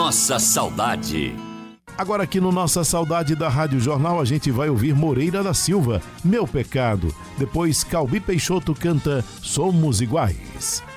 Nossa Saudade. Agora aqui no Nossa Saudade da Rádio Jornal a gente vai ouvir Moreira da Silva, Meu Pecado. Depois Calbi Peixoto canta Somos Iguais.